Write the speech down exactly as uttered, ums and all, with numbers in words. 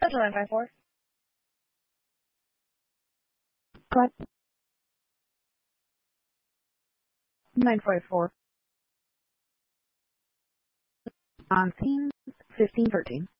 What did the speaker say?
nine five four. Cut. nine five four. On scene, fifteen thirteen.